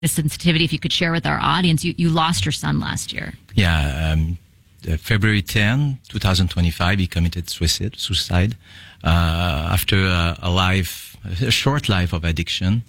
the sensitivity, if you could share with our audience, you lost your son last year. Yeah, February 10, 2025, he committed suicide after a short life of addiction,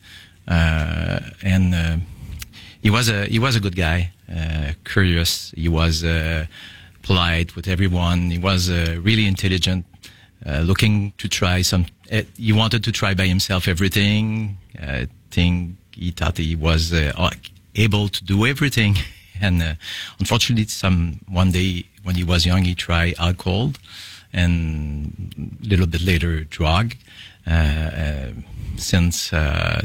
and he was a good guy, curious. He was polite with everyone. He was really intelligent, looking to try some. He wanted to try by himself everything. He thought he was able to do everything. And unfortunately, one day when he was young, he tried alcohol, and a little bit later, drug. Since at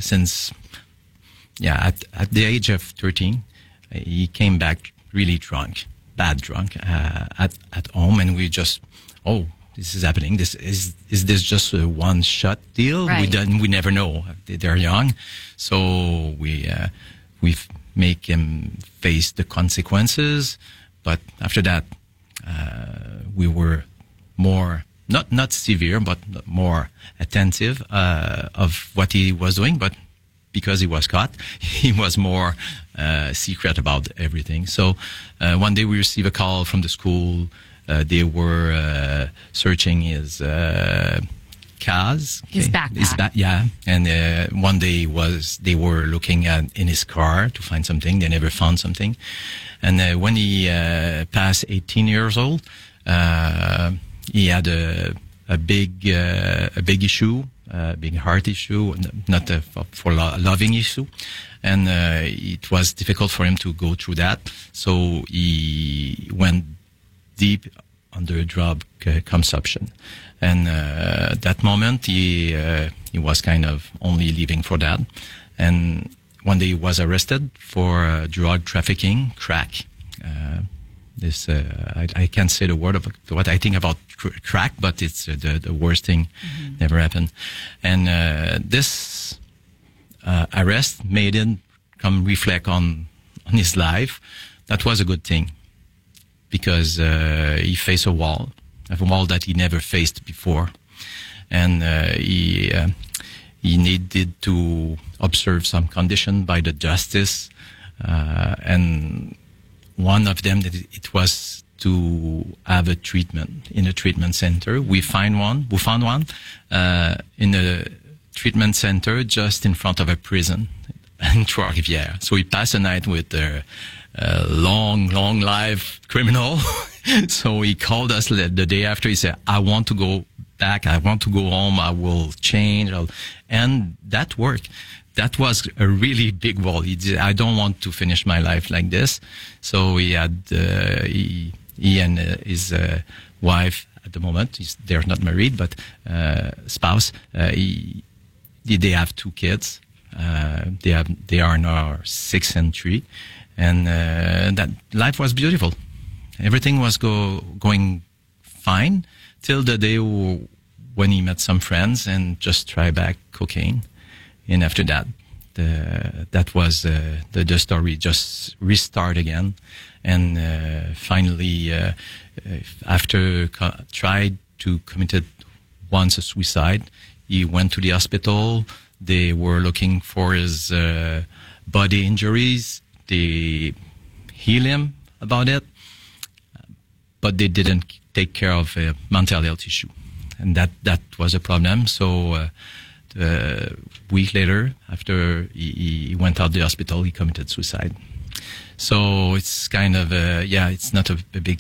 the age of 13, he came back really drunk, bad drunk, at home, and we just, this is happening. Is this just a one-shot deal? Right. We never know. They're young, so we make him face the consequences. But after that, we were more not severe, but more attentive of what he was doing. But because he was caught, he was more secret about everything. So one day we received a call from the school. They were searching his cars. His backpack. And one day they were looking in his car to find something. They never found something. And when he passed 18 years old, he had a big issue, big heart issue, not for loving issue. And it was difficult for him to go through that. So he went deep under drug consumption. And that moment, he was kind of only living for that. And one day he was arrested for drug trafficking, crack. I can't say the word of what I think about crack, but it's the worst thing never happened. And this arrest made him come reflect on his life. That was a good thing, because he faced a wall that he never faced before, and he needed to observe some condition by the justice, and one of them, it was to have a treatment in a treatment center. We found one in a treatment center just in front of a prison in Trois-Rivières. So he passed the night with a long life criminal. So he called us the day after. He said, I want to go back. I want to go home. I will change. And that worked. That was a really big wall. I don't want to finish my life like this. So he had, he and his wife at the moment, they're not married, but spouse, they have 2 kids. They are now 6 and 3. And that life was beautiful. Everything was going fine till the day when he met some friends and just tried back cocaine. And after that, that was the story just restart again. And finally, after tried to committed once a suicide, he went to the hospital. They were looking for his body injuries. They healed him about it, but they didn't take care of a mental health issue, and that was a problem. So a week later, after he went out of the hospital, he committed suicide. So it's kind of it's not a big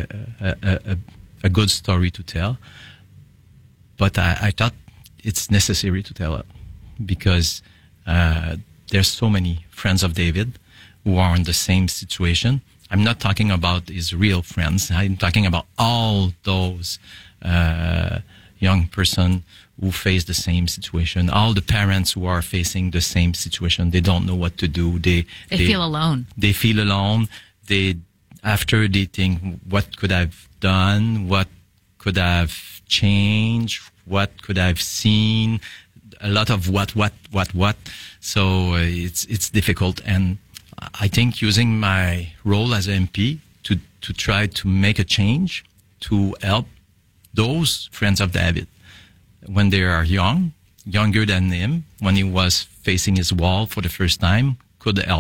a good story to tell, but I thought it's necessary to tell it, because there's so many friends of David who are in the same situation. I'm not talking about his real friends. I'm talking about all those young person who face the same situation, all the parents who are facing the same situation. They don't know what to do. They feel alone. They feel alone. After they think, what could I've done? What could I've changed? What could I've seen? A lot of what. So it's difficult. And I think using my role as an MP to try to make a change, to help those friends of David when they are younger than him, when he was facing his wall for the first time, could help